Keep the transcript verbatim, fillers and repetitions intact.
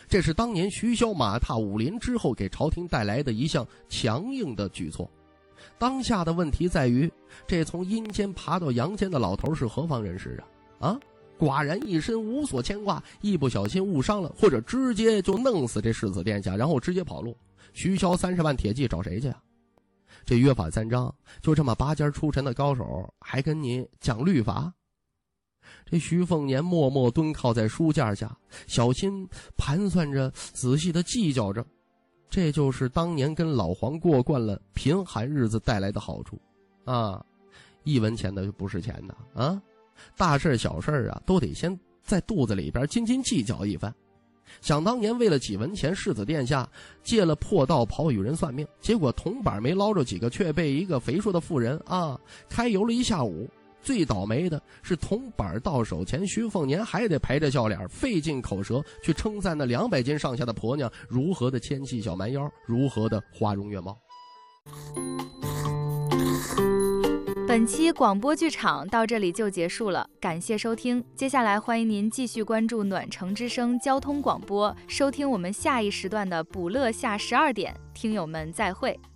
这是当年徐骁马踏武林之后给朝廷带来的一项强硬的举措。当下的问题在于，这从阴间爬到阳间的老头是何方人士啊？啊，寡人一身无所牵挂，一不小心误伤了，或者直接就弄死这世子殿下，然后直接跑路。徐骁三十万铁骑找谁去啊？这约法三章，就这么拔尖出尘的高手，还跟你讲律法？这徐凤年默默蹲靠在书架下，小心盘算着，仔细的计较着。这就是当年跟老黄过惯了贫寒日子带来的好处啊！一文钱的就不是钱的啊！大事小事啊，都得先在肚子里边斤斤计较一番。想当年为了几文钱，世子殿下借了破道跑与人算命，结果铜板没捞着几个，却被一个肥硕的妇人啊开油了一下午。最倒霉的是铜板到手前，徐凤年还得陪着笑脸，费尽口舌去称赞那两百斤上下的婆娘如何的纤细小蛮腰，如何的花容月貌。 本期广播剧场到这里就结束了，感谢收听。接下来欢迎您继续关注暖城之声交通广播，收听我们下一时段的捕乐下十二点。听友们再会。